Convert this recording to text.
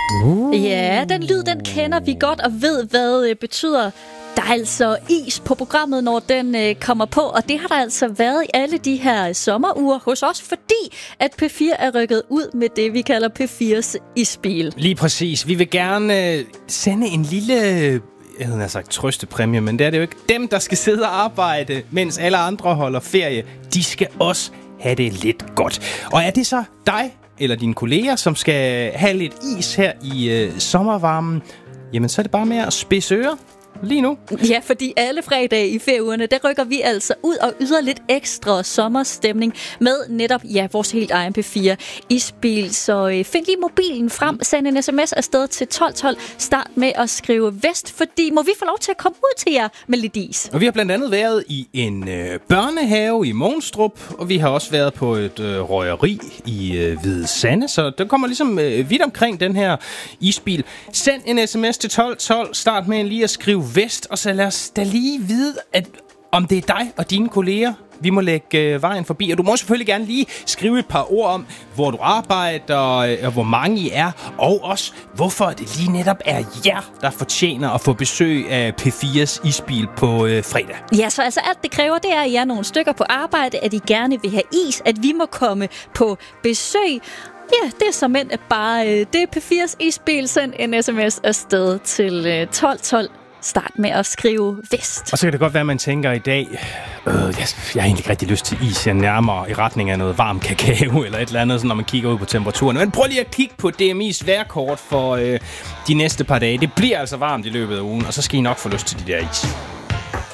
Ja, den lyd, den kender vi godt og ved, hvad betyder. Der er altså is på programmet, når den kommer på, og det har der altså været i alle de her sommeruger hos os, fordi at P4 er rykket ud med det, vi kalder P4's isbil. Lige præcis. Vi vil gerne sende en lille... Jeg havde sagt trøstepræmie, men det er det jo ikke. Dem, der skal sidde og arbejde, mens alle andre holder ferie, de skal også have det lidt godt. Og er det så dig eller dine kolleger, som skal have lidt is her i sommervarmen, jamen så er det bare med at spidse ører lige nu. Ja, fordi alle fredage i ferieugerne, der rykker vi altså ud og yder lidt ekstra sommerstemning med netop, ja, vores helt egen P4 isbil. Så find lige mobilen frem, send en sms afsted til 1212, start med at skrive vest, fordi må vi få lov til at komme ud til jer med lidt is. Og vi har blandt andet været i en børnehave i Mogenstrup, og vi har også været på et røgeri i Hvide Sande, så der kommer ligesom vidt omkring den her isbil. Send en sms til 1212, start med lige at skrive vest, og så lad os da lige vide, at om det er dig og dine kolleger, vi må lægge vejen forbi. Og du må selvfølgelig gerne lige skrive et par ord om, hvor du arbejder, og hvor mange I er, og også hvorfor det lige netop er jer, der fortjener at få besøg af P4's isbil på fredag. Ja, så altså alt det kræver, det er, at I er nogle stykker på arbejde, at I gerne vil have is, at vi må komme på besøg. Ja, det er såmænd bare det er P4's isbil. Send en sms afsted til 1212. Start med at skrive vest. Og så kan det godt være, at man tænker i dag, jeg har egentlig ikke rigtig lyst til is. Jeg nærmer i retning af noget varm kakao eller et eller andet, så når man kigger ud på temperaturen. Men prøv lige at kigge på DMI's vejrkort for de næste par dage. Det bliver altså varmt i løbet af ugen, og så skal I nok få lyst til de der is.